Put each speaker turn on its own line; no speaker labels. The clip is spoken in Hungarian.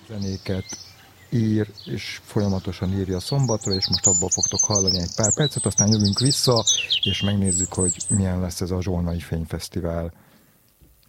zenéket ír, és folyamatosan írja Szombatra, és most abból fogtok hallani egy pár percet, aztán jövünk vissza, és megnézzük, hogy milyen lesz ez a Zsolnai Fényfesztivál.